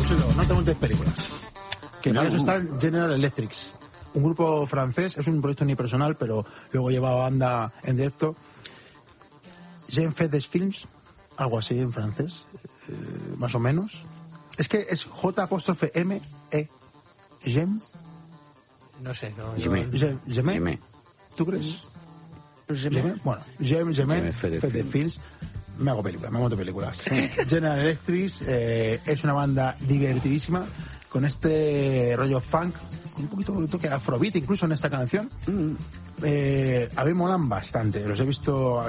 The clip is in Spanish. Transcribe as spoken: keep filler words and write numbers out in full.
Pónselo, no te montes películas. Que No. para eso está General Electric, un grupo francés, es un proyecto unipersonal, pero luego lleva banda en directo. Jean fait des films, algo así en francés, eh, más o menos. Es que es J apóstrofe M E. Gem. No sé, no. Gemé. Gem- Gemé. Gemé. ¿Tú crees? Gemé. Bueno, Gem, Gemé, Gemé fait des fait des films. Me hago películas, me monto películas. General Electric eh, es una banda divertidísima con este rollo funk, con un poquito de toque afrobeat incluso en esta canción. Eh, a mí molan bastante, los he visto